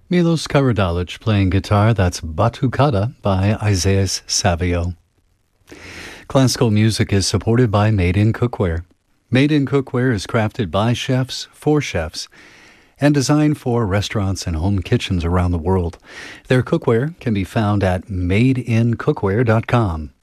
Milos Karadzic playing guitar, that's Batucada by Isaias Savio. Classical music is supported by Made in Cookware. Made in Cookware is crafted by chefs for chefs and designed for restaurants and home kitchens around the world. Their cookware can be found at madeincookware.com.